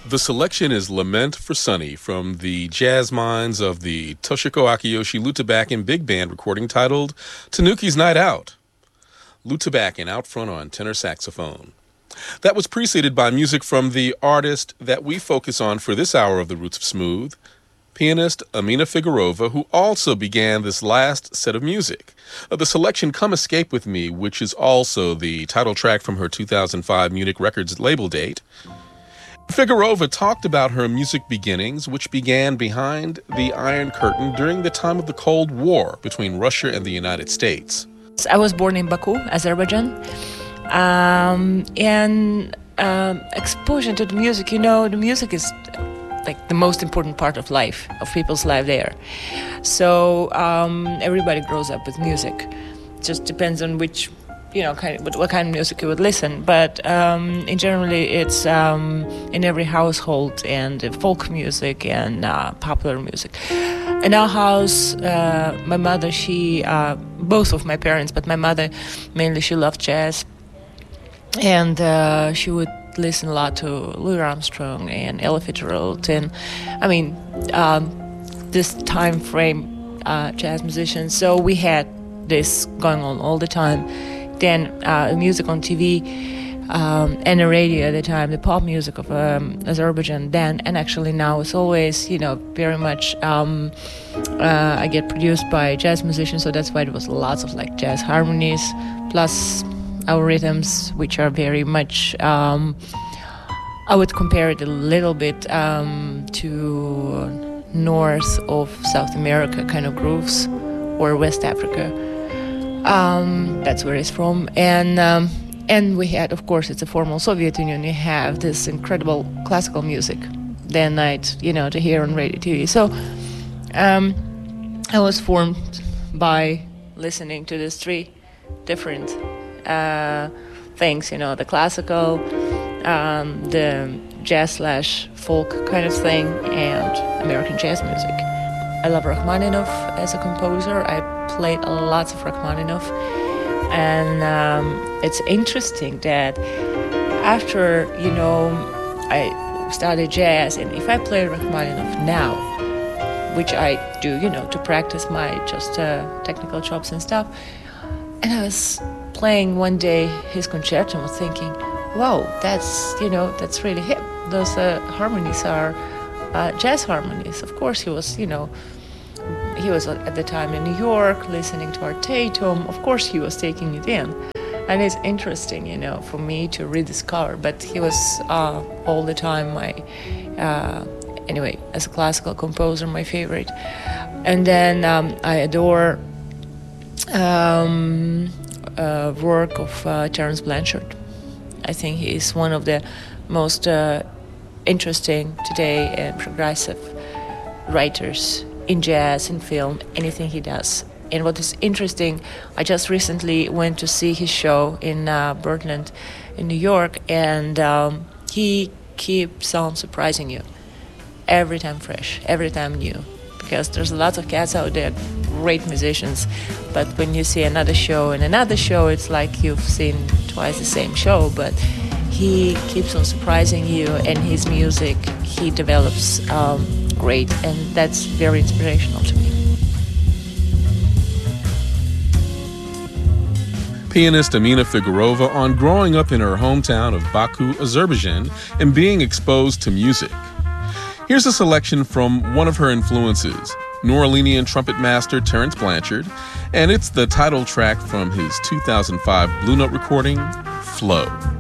The selection is Lament for Sunny from the jazz minds of the Toshiko Akiyoshi Lutabakin Big Band recording titled Tanuki's Night Out. Lutabakin out front on tenor saxophone. That was preceded by music from the artist that we focus on for this hour of The Roots of Smooth, pianist Amina Figueroa, who also began this last set of music. The selection Come Escape With Me, which is also the title track from her 2005 Munich Records label date. Figueroa talked about her music beginnings, which began behind the Iron Curtain during the time of the Cold War between Russia and the United States. I was born in Baku, Azerbaijan, and exposure to the music, the music is like the most important part of life, of people's life there. So everybody grows up with music. It just depends on which what kind of music you would listen, but in generally it's in every household, and folk music and popular music. In our house, my mother, she both of my parents, but my mother mainly, she loved jazz, and she would listen a lot to Louis Armstrong and Ella Fitzgerald, and this time frame jazz musicians. So we had this going on all the time. Then music on TV and the radio at the time, the pop music of Azerbaijan then, and actually now it's always, very much I get produced by jazz musicians, so that's why there was lots of like jazz harmonies, plus our rhythms, which are very much, I would compare it a little bit to north of South America kind of grooves, or West Africa. That's where it's from, and we had, of course, it's a former Soviet Union. You have this incredible classical music day and night, to hear on radio, TV. So I was formed by listening to these three different things, the classical, the jazz/folk kind of thing, and American jazz music. I love Rachmaninoff as a composer. I played lots of Rachmaninoff, and it's interesting that after I studied jazz, and if I play Rachmaninoff now, which I do to practice my just technical chops and stuff, and I was playing one day his concerto and was thinking, wow, that's really hip. Those harmonies are jazz harmonies. Of course, he was at the time in New York listening to Art Tatum. Of course, he was taking it in. And it's interesting, for me to rediscover. But he was all the time my, anyway, as a classical composer, my favorite. And then I adore work of Terence Blanchard. I think he is one of the most interesting today and progressive writers in jazz, in film, anything he does. And what is interesting, I just recently went to see his show in Birdland in New York, and he keeps on surprising you. Every time fresh, every time new. Because there's lots of cats out there, great musicians, but when you see another show and another show, it's like you've seen twice the same show, but he keeps on surprising you, and his music, he develops great, and that's very inspirational to me. Pianist Amina Figueroa on growing up in her hometown of Baku, Azerbaijan, and being exposed to music. Here's a selection from one of her influences, New Orleanian trumpet master Terence Blanchard, and it's the title track from his 2005 Blue Note recording, Flow.